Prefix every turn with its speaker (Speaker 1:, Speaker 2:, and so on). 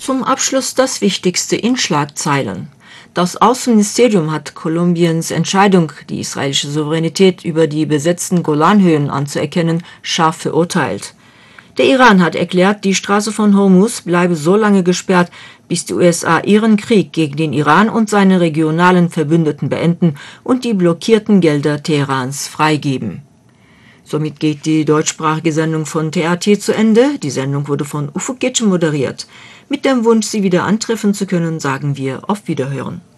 Speaker 1: Zum Abschluss das Wichtigste in Schlagzeilen. Das Außenministerium hat Kolumbiens Entscheidung, die israelische Souveränität über die besetzten Golanhöhen anzuerkennen, scharf verurteilt. Der Iran hat erklärt, die Straße von Hormuz bleibe so lange gesperrt, bis die USA ihren Krieg gegen den Iran und seine regionalen Verbündeten beenden und die blockierten Gelder Teherans freigeben. Somit geht die deutschsprachige Sendung von TRT zu Ende. Die Sendung wurde von Ufuk Getsch moderiert. Mit dem Wunsch, Sie wieder antreffen zu können, sagen wir auf Wiederhören.